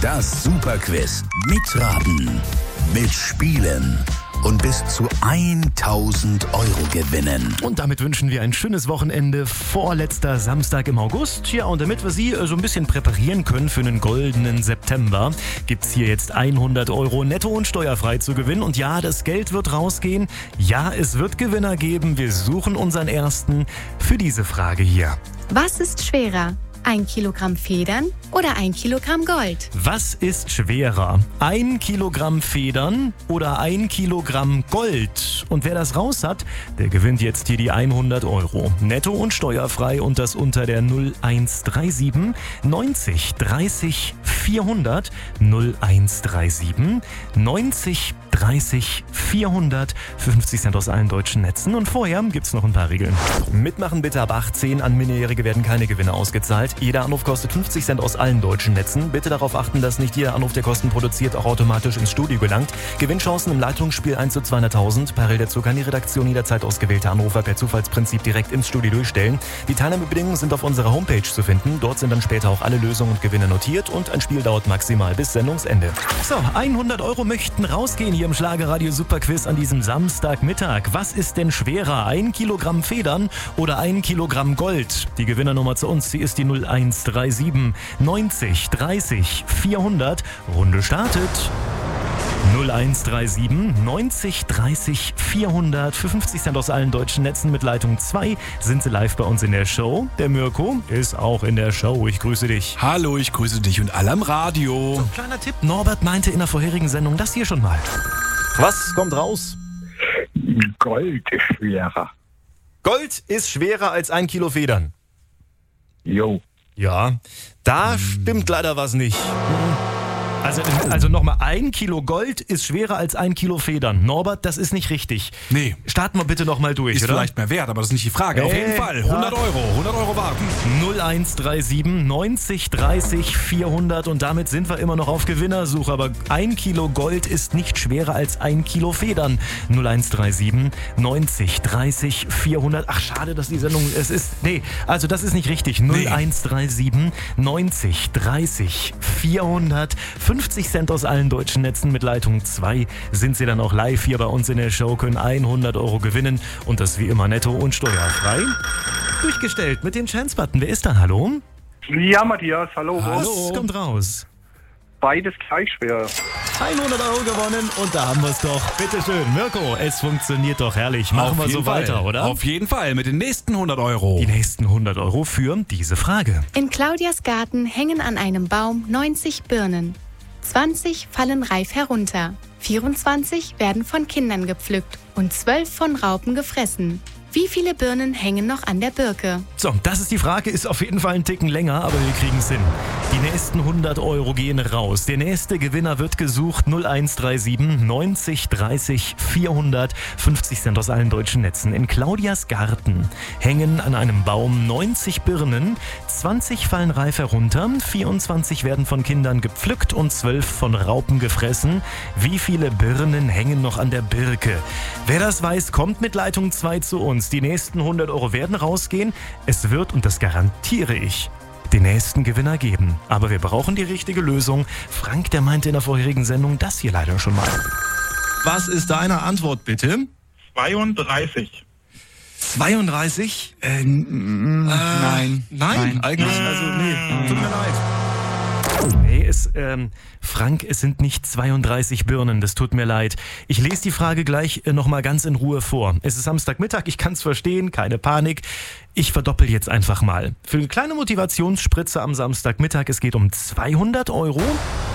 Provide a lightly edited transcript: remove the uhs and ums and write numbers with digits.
Das Superquiz. Mitraten, mitspielen und bis zu 1.000 Euro gewinnen. Und damit wünschen wir ein schönes Wochenende. Vorletzter Samstag im August. Ja, und damit wir Sie so ein bisschen präparieren können für einen goldenen September, gibt's hier jetzt 100 Euro netto und steuerfrei zu gewinnen. Und ja, das Geld wird rausgehen. Ja, es wird Gewinner geben. Wir suchen unseren ersten für diese Frage hier. Was ist schwerer? 1 Kilogramm Federn oder 1 Kilogramm Gold? Was ist schwerer? 1 Kilogramm Federn oder 1 Kilogramm Gold? Und wer das raus hat, der gewinnt jetzt hier die 100 Euro. Netto und steuerfrei und das unter der 0137 90 30 400 0137 90 30 400 50 Cent aus allen deutschen Netzen. Und vorher gibt's noch ein paar Regeln. Mitmachen bitte ab 18. An Minderjährige werden keine Gewinne ausgezahlt. Jeder Anruf kostet 50 Cent aus allen deutschen Netzen. Bitte darauf achten, dass nicht jeder Anruf, der Kosten produziert, auch automatisch ins Studio gelangt. Gewinnchancen im Leitungsspiel 1 zu 200.000. Parallel dazu kann die Redaktion jederzeit ausgewählte Anrufer per Zufallsprinzip direkt ins Studio durchstellen. Die Teilnahmebedingungen sind auf unserer Homepage zu finden. Dort sind dann später auch alle Lösungen und Gewinne notiert und ein Spiel dauert maximal bis Sendungsende. So, 100 Euro möchten rausgehen hier im Schlagerradio Superquiz an diesem Samstagmittag. Was ist denn schwerer? 1 Kilogramm Federn oder 1 Kilogramm Gold? Die Gewinnernummer zu uns, sie ist die 0137 90 30 400. Runde startet. 0137 90 30 400. Für 50 Cent aus allen deutschen Netzen mit Leitung 2 sind sie live bei uns in der Show. Der Mirko ist auch in der Show. Ich grüße dich. Hallo, ich grüße dich und alle am Radio. So, kleiner Tipp. Norbert meinte in der vorherigen Sendung das hier schon mal. Was kommt raus? Gold ist schwerer. Gold ist schwerer als 1 Kilo Federn. Jo. Ja, da stimmt leider was nicht. Also nochmal, 1 Kilo Gold ist schwerer als 1 Kilo Federn. Norbert, das ist nicht richtig. Nee. Starten wir bitte nochmal durch, Ist oder? vielleicht mehr wert, aber das ist nicht die Frage. Auf jeden Fall, 100 Euro. 100 Euro warten. 0137 90 30 400 und damit sind wir immer noch auf Gewinnersuche. Aber 1 Kilo Gold ist nicht schwerer als 1 Kilo Federn. 0137 90 30 400. Ach, schade, dass die Sendung, also das ist nicht richtig. 0137 90 30 400. 50 Cent aus allen deutschen Netzen mit Leitung 2 sind sie dann auch live hier bei uns in der Show, können 100 Euro gewinnen und das wie immer netto und steuerfrei. Durchgestellt mit dem Chance-Button. Wer ist da? Hallo? Ja, Matthias, hallo. Was kommt raus? Beides gleich schwer. 100 Euro gewonnen und da haben wir es doch. Bitteschön, Mirko, es funktioniert doch herrlich. Machen wir so weiter, oder? Auf jeden Fall, mit den nächsten 100 Euro. Die nächsten 100 Euro für diese Frage. In Claudias Garten hängen an einem Baum 90 Birnen. 20 fallen reif herunter, 24 werden von Kindern gepflückt und 12 von Raupen gefressen. Wie viele Birnen hängen noch an der Birke? So, das ist die Frage, ist auf jeden Fall ein Ticken länger, aber wir kriegen es hin. Die nächsten 100 Euro gehen raus. Der nächste Gewinner wird gesucht. 0137 90 30 400. 50 Cent aus allen deutschen Netzen. In Claudias Garten hängen an einem Baum 90 Birnen. 20 fallen reif herunter. 24 werden von Kindern gepflückt und 12 von Raupen gefressen. Wie viele Birnen hängen noch an der Birke? Wer das weiß, kommt mit Leitung 2 zu uns. Die nächsten 100 Euro werden rausgehen. Es wird, und das garantiere ich, den nächsten Gewinner geben. Aber wir brauchen die richtige Lösung. Frank, der meinte in der vorherigen Sendung das hier leider schon mal. Was ist deine Antwort, bitte? 32. 32? Nein. Nein, eigentlich, tut mir leid. Nee, Frank, es sind nicht 32 Birnen, das tut mir leid. Ich lese die Frage gleich nochmal ganz in Ruhe vor. Es ist Samstagmittag, ich kann es verstehen, keine Panik. Ich verdoppel jetzt einfach mal. Für eine kleine Motivationsspritze am Samstagmittag, es geht um 200 Euro.